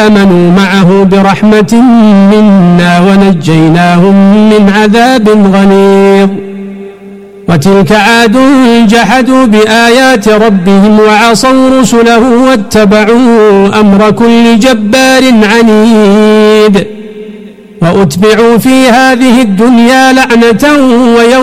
آمنوا معه برحمة منا ونجيناهم من عذاب غليظ. وتلك عاد جحدوا بآيات ربهم وعصوا رسله واتبعوا أمر كل جبار عنيد. وأتبعوا في هذه الدنيا لعنة ويوم